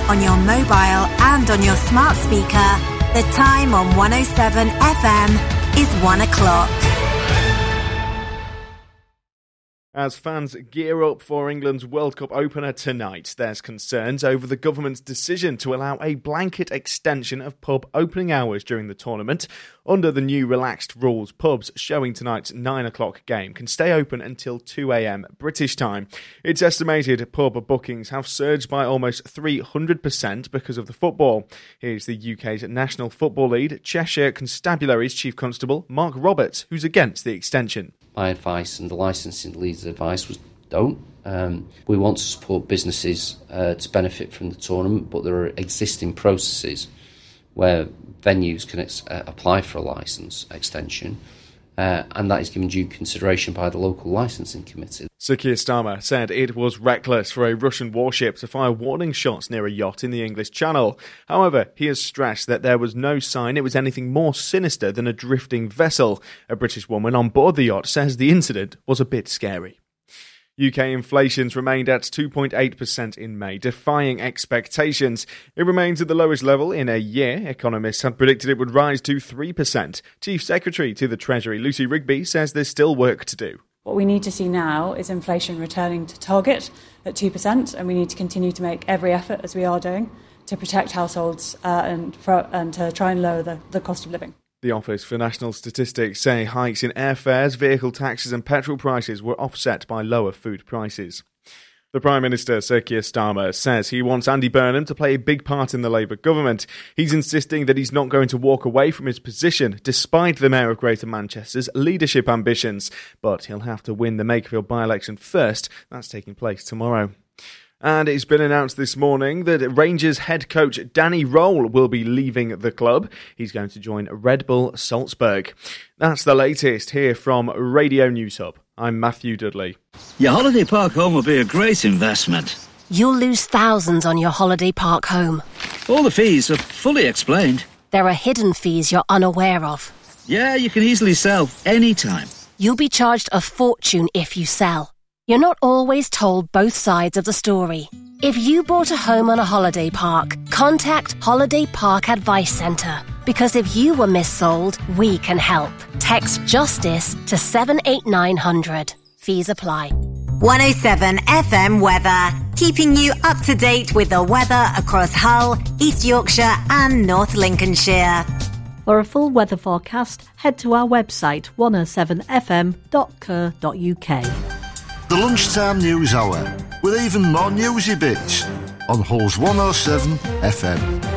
on your mobile and on your smart speaker. The time on 107 FM is 1 o'clock. As fans gear up for England's World Cup opener tonight, there's concerns over the government's decision to allow a blanket extension of pub opening hours during the tournament. Under the new relaxed rules, pubs showing tonight's 9 o'clock game can stay open until 2 a.m. British time. It's estimated pub bookings have surged by almost 300% because of the football. Here's the UK's National Football League, Cheshire Constabulary's Chief Constable, Mark Roberts, who's against the extension. My advice and the licensing lead's advice was don't. We want to support businesses to benefit from the tournament, but there are existing processes where venues can apply for a licence extension, and that is given due consideration by the local licensing committee. Sir Keir Starmer said it was reckless for a Russian warship to fire warning shots near a yacht in the English Channel. However, he has stressed that there was no sign it was anything more sinister than a drifting vessel. A British woman on board the yacht says the incident was a bit scary. UK inflation's remained at 2.8% in May, defying expectations. It remains at the lowest level in a year. Economists had predicted it would rise to 3%. Chief Secretary to the Treasury, Lucy Rigby, says there's still work to do. What we need to see now is inflation returning to target at 2%, and we need to continue to make every effort, as we are doing, to protect households and to try and lower the cost of living. The Office for National Statistics say hikes in airfares, vehicle taxes and petrol prices were offset by lower food prices. The Prime Minister, Sir Keir Starmer, says he wants Andy Burnham to play a big part in the Labour government. He's insisting that he's not going to walk away from his position, despite the Mayor of Greater Manchester's leadership ambitions. But he'll have to win the Makerfield by-election first. That's taking place tomorrow. And it's been announced this morning that Rangers head coach Danny Röhl will be leaving the club. He's going to join Red Bull Salzburg. That's the latest here from Radio News Hub. I'm Matthew Dudley. Your holiday park home will be a great investment. You'll lose thousands on your holiday park home. All the fees are fully explained. There are hidden fees you're unaware of. Yeah, you can easily sell anytime. You'll be charged a fortune if you sell. You're not always told both sides of the story. If you bought a home on a holiday park, contact Holiday Park Advice Centre. Because if you were missold, we can help. Text JUSTICE to 78900. Fees apply. 107 FM weather, keeping you up to date with the weather across Hull, East Yorkshire and North Lincolnshire. For a full weather forecast, head to our website 107fm.co.uk. The Lunchtime News Hour, with even more newsy bits on Hull's 107 FM.